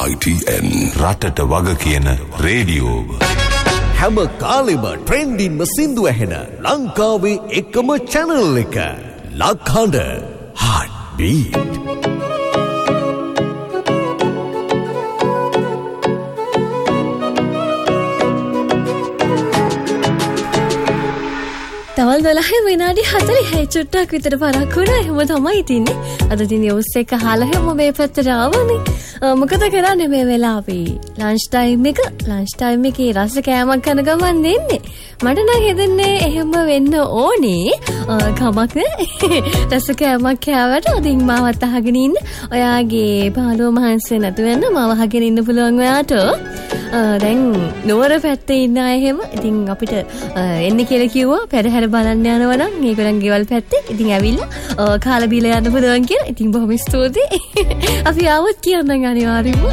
ITN රටට වග කියන රේඩියෝව. හැම කාලෙම ට්‍රෙන්ඩින්ම සින්දු ඇහෙන ලංකාවේ එකම channel එක. ලක්හඬ Heartbeat. තවල් 12 විනාඩි 40 චුට්ටක් විතර පරක් වුණා. එහෙම තමයි තින්නේ. අද දින නිවුස් එක අහලා හැම මේ පැත්තට ආවනේ. මොකද කරන්නේ මේ වෙලාවේ? ලන්ච් ටයිම් එකේ රස කෑමක් කන ගමන් දෙන්නේ. මට නම් හිතන්නේ එහෙම වෙන්න ඕනේ. කමක් නෑ. රස කෑමක් කෑවට අදින් මාවත් අහගෙන ඉන්න. ඔයාගේ පාළුව මහන්සිය නැතු වෙන්න මාව අහගෙන ඉන්න පුළුවන් ඔයාට. දැන් නුවර පැත්තේ ඉන්න අය එහෙම ඉතින් අපිට එන්න කියලා කිව්වා. පෙරහැර බලන්න යනවා නම් මේගොල්ලන් ගෙවල් පැත්තේ. ඉතින් ඇවිල්ලා කාලා බීලා යන්න පුළුවන් කියලා. ඉතින් බොහොම ස්තුතියි. අපි ආවොත් කියන්න අනිවාර්යයෙන්ම.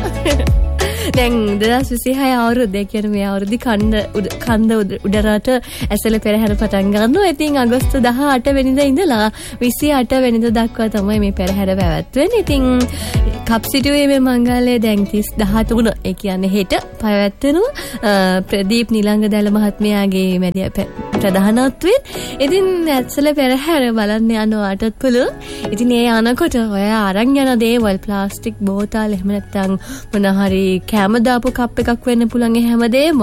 දැන් 2026 අවුරුද්දේ කියන මේ අවුරුද්දේ කන්ද උඩරට ඇසල පෙරහැර පටන් ගන්නවා. ඉතින් අගෝස්තු 18 වෙනිදා ඉඳලා 28 වෙනිදා දක්වා තමයි මේ පෙරහැර පැවැත්වෙන්නේ. ඉතින් කප්සිටුවේ මේ මංගල්‍යය දැන් 13 ඒ කියන්නේ හෙට පැවැත්වෙනවා. ප්‍රදීප් නිලංගදැල මහත්මයාගේ මැදිහත් ප්‍රධානත්වයෙන්. ඉතින් ඇසල පෙරහැර බලන්න යනවාටත් පුළුවන්. ඉතින් ඒ යනකොට ඔයා අරන් යන දේවල් ප්ලාස්ටික් බෝතල් එහෙම නැත්නම් මොන හරි කැම දාපු කප් එකක් වෙන්න පුළුවන්. හැමදේම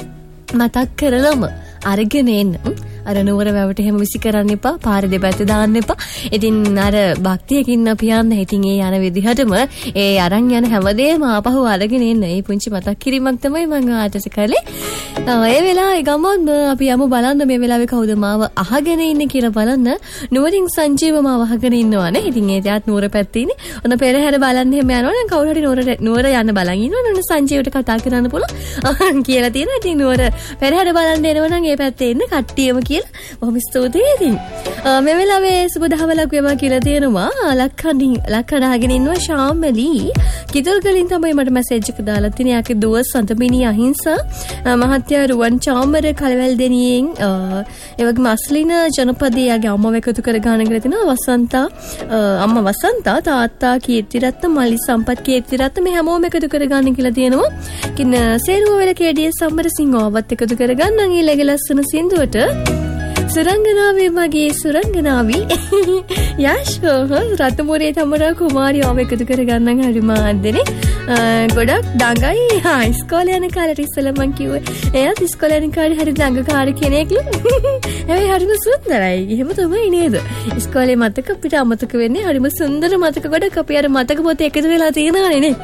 මතක් කරලම අරගෙන එන්න. අර නුවර වැවට එහෙම විසි කරන්න එපා. පාර දෙපැත්තේ දාන්න එපා. ඉතින් අර භක්තියකින් අපි යන්න. ඉතින් ඒ යන විදිහටම ඒ අරන් යන හැමදේම ආපහු අරගෙන එන්න. ඒ පුංචි මතක් කිරීමක් තමයි මම ආතස කළේ. ඒ වෙලාවේ ගමන් අපි යමු බලන්න මේ වෙලාවේ කවුද මාව අහගෙන ඉන්නේ කියලා බලන්න. නුවරින් සංජීව මාව අහගෙන ඉන්නවනේ. ඉතින් ඒ තාත් නුවර පැත්තේ ඉන්නේ. ඔන්න පෙරහැර බලන්න එහෙම යනවා නම් කවුරු හරි නුවර යන්න බලන් ඉන්නවනේ. ඔන්න සංජීවට කතා කරන්න පුළුවන් කියලා තියෙනවා. ඉතින් නුවර පෙරහැර බලන්න එනවා නම් ඒ පැත්තේ ඉන්න කට්ටියම බොහොම ස්තුතියි. මේ වෙලාවේ සුබ දහවලක් වේවා කියලා තියෙනවා. ලක්කඩ අහගෙන ඉන්නවා ශාමලි. කිතුල්ගලින් තමයි මට මැසේජ් එක දාලා තියෙන්නේ. යාගේ දුව සඳමිනි අහිංසා මහත්ය රුවන් චාමර කලවැල්දෙනියෙන් ඒ වගේම අස්ලින ජනපදයේ යාගේ අම්මව එකතු කර ගන්න කියලා තියෙනවා. වසන්තා අම්මා වසන්තා තාත්තා කීර්තිරත්න මල්ලි සම්පත් කීර්තිරත්න මේ හැමෝම එකතු කර ගන්න කියලා තියෙනවා. කින සේරුව වෙල කේඩියේ සම්බරසිංහවත් එකතු කර ගන්න ඊළඟ ලස්සන සින්දුවට සුරංගනාවේ මගේ සුරංගනාවි යශෝ රත්නපුරේ තමරා කුමාරිය ඔබ එකතු කරගන්න හරිම ආදරේ. ගොඩක් දඟයි. ඉස්කෝලේ යන කාලේ ඉස්සෙල්ලා මං කිව්වේ එයාත් ඉස්කෝලේ යන කාලේ හරි දඟකාර කෙනෙක්ලු. හැබැයි හරිම සුන්දරයි. එහෙම තමයි නේද? ඉස්කෝලේ මතක අපිට අමතක වෙන්නේ හරිම සුන්දර මතක ගොඩක් අපි අර මතක පොතේ එකතු වෙලා තියෙනවානේ නේ.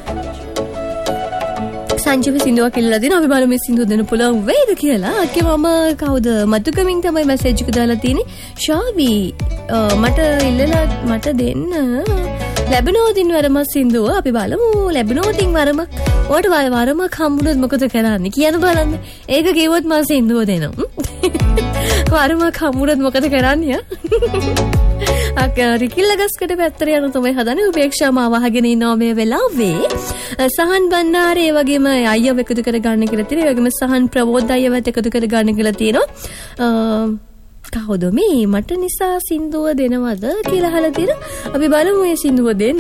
සංජීව සින්දුවක් කියලා දෙනවා. අපි බලමු මේ සින්දුව දෙන්න පුළුවන් වේද කියලා. අක්කේ මම කවුද මතුකමින් තමයි මැසේජ් එක දාලා තියෙන්නේ. ශාවි මට ඉල්ලලා මට දෙන්න ලැබෙනෝදින් වරම සින්දුව. අපි බලමු ලැබෙනෝදින් වරම. ඔයාට වරමක් හම්බුනොත් මොකද කරන්නේ කියන බලන්න. ඒක කිව්වොත් මම සින්දුව දෙනවා. වරමක් හම්බුනොත් මොකද කරන්නේ? රිකිල්ලගස්කට පැත්තට යන තමයි හදන්නේ. උපේක්ෂා මාව අහගෙන ඉන්නවා මේ වෙලාවේ. සහන් බණ්ඩාරේ වගේම අයියව එකතු කර ගන්න කියලා තියෙනවා. ඒ වගේම සහන් ප්‍රබෝධ අයියවත් එකතු කර ගන්න කියලා තියෙනවා. කවුද මේ මට නිසා සින්දුව දෙනවද කියලා අහලා තියෙනවා. අපි බලමු මේ සින්දුව දෙන්න.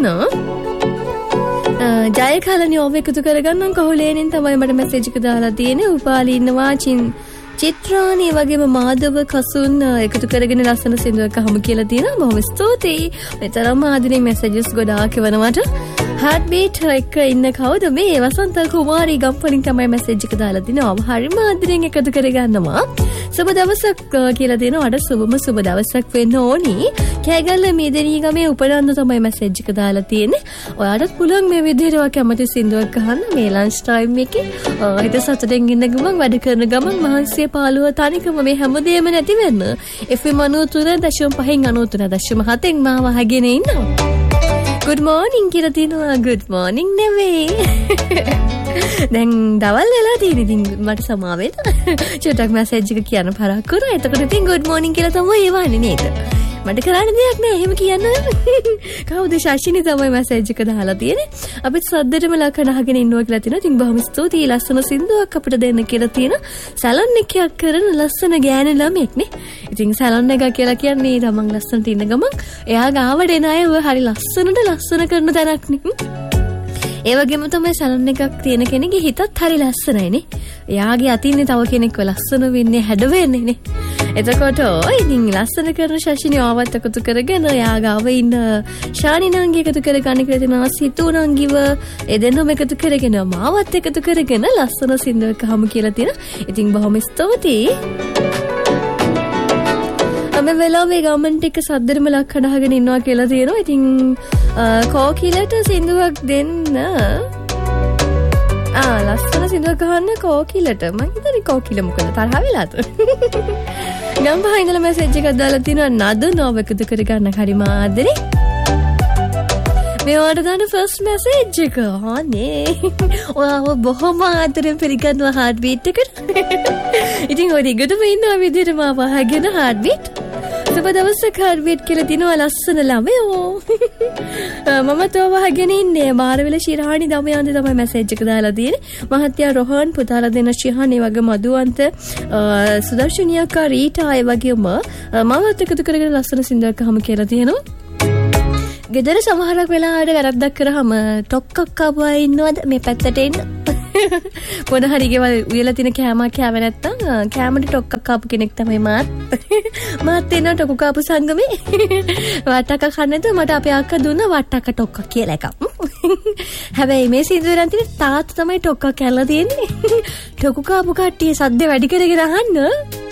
ජයකලනි ඔබ එකතු කර ගන්නම් කොහොලේනින් තමයි මට මැසේජ් එක දාලා තියෙන්නේ. උපාලි ඉන්නවා චිත්‍රානී වගේම මාධව කසුන් එකතු කරගෙන ලස්සන සින්දුවක් අහමු කියලා තියෙනවා. බොහොම ස්තුතියි. මෙතරම් ආදිනේ මැසේජස් ගොඩාක් එවනවට. Heartbeat එක ඉන්න කවුද මේ? වසන්ත කුමාරි ගම්පලින් තමයි මැසේජ් එක දාලා තිනවා. හරිම ආදිනෙන් එකතු කරගන්නවා. සුබ දවසක් කියලා දෙනවා. අද සුබ දවසක් වෙන්න ඕනි. කෑගල්ල මේදෙනී ගමේ උපනන්ද තමයි මැසේජ් එක දාලා තියෙන්නේ. ඔයාලට පුළුවන් මේ විදිහට ඔයා කැමති සින්දුවක් අහන්න මේ ලන්ච් ටයිම් එකේ. හිත සතුටින් ඉන්න ගමන් වැඩ කරන ගමන් මහන්සිය පාළුව තනිකම මේ හැමදේම නැති වෙන්න. FM 93.5 93.7 මාව අහගෙන ඉන්නවා. good morning කියලා තියෙනවා. good morning නෙවෙයි. දැන් දවල් වෙලා තියෙන ඉතින් මට සමාවෙන්න. චුට්ටක් මැසේජ් එක කියන්න පරක් කරා. එතකොට ඉතින් good morning කියලා තමයි එවන්නේ නේද? මට කරන්න දෙයක් නෑ එහෙම කියන්න. කවුද ශාෂිනී තමයි මැසේජ් එක දාලා තියෙන්නේ. අපිත් සද්දෙටම ලකන අහගෙන ඉන්නවා කියලා තියෙනවා. ඉතින් බොහොම ස්තුතියි ලස්සන සින්දුවක් අපිට දෙන්න කියලා තියෙනවා. සැලොන් එකක් කරන ලස්සන ගෑනු ළමෙක් නේ. ඉතින් සැලොන් එක කියලා කියන්නේ තමන් ලස්සනට ඉන්න ගමන් එයා ගාවට එන අය හරි ලස්සන කරන තැනක් නේ. ඒ වගේම තමයි සලන් එකක් තියෙන කෙනෙක්ගේ හිතත් හරි ලස්සනයිනේ. එයාගේ අතින්නේ තව කෙනෙක්ව ලස්සන වෙන්නේ හැඩ වෙන්නේ නේ. එතකොට ඉතින් ලස්සන කරන ශෂිනිය ආවත් එකතු කරගෙන එයා ගාව ඉන්න ශානි නංගි එකතු කරගන්න කියලා තියෙනවා. සිතු නංගිව එදෙන්නම එකතු කරගෙන මාවත් එකතු කරගෙන ලස්සන සින්දුවක් අහමු කියලා තියෙනවා. ඉතින් බොහොම ස්තුතියි. මේ වෙලාවේ ගමන්ට් එක සද්දෙම ලක් හදාගෙන ඉන්නවා කියලා තියෙනවා. ඉතින් කෝකිලට සින්දුවක් දෙන්න. ලස්සන සින්දුවක් අහන්න කෝකිලට. මම හිතන්නේ කෝකිල මොකද තරහ වෙලාද? ගම් පහ ඉඳලා මැසේජ් එකක් දාලා තිනවා නද නෝව එකතු කරගන්න හරිම ආදරේ. මේ වඩ දාන ෆස්ට් මැසේජ් එක. අනේ. ඔයාව බොහොම ආදරෙන් පිළිගන්නවා හાર્ට් බීට් එකට. ඉතින් ඔය දිගටම ඉන්නවා විදිහට මාව අහගෙන හાર્ට් බීට්. සුබ දවසක් හાર્ට් බීට් කියලා දිනවා ලස්සන ළමයෝ. මම තව අහගෙන ඉන්නේ මාරවිල ශිරාණි දමයන්ද තමයි මැසේජ් එක දාලා තියෙන්නේ. මහත්තයා රොහන් පුතාලා දෙන ශිහාන් ඒ වගේ මදුවන්ත සුදර්ශනියකා රීටා ඒ වගේම මමත් එකතු කරගෙන ලස්සන සින්දුවක් අහමු කියලා තියෙනවා. ගෙදර සමහරක් වෙලාවට වැරද්දක් කරාම ටොක්කක් ආවා ඉන්නවද මේ පැත්තට එන්න පොඩ හරි ගෙවල් උයලා තියෙන කෑමක් කෑවේ නැත්තම් කෑමට ටොක්කක් ආපු කෙනෙක් තමයි මාත් එනවා ටොක්ක කාපු සංගමේ වට්ටක්ක කන්නද මට අපේ අක්කා දුන්න වට්ටක්ක ටොක්ක කියලා එකක්. හැබැයි මේ සින්දුවෙන් තියෙන තාත්තා තමයි ටොක්ක කැල්ලා තියෙන්නේ. ටොක්ක කාපු කට්ටිය සද්ද වැඩි කරගෙන අහන්න